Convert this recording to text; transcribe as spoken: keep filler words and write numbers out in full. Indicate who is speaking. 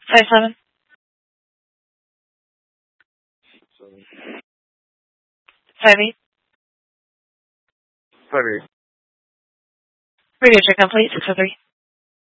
Speaker 1: Five seven. Five eight.
Speaker 2: Five eight.
Speaker 1: Radio check complete. Six oh three.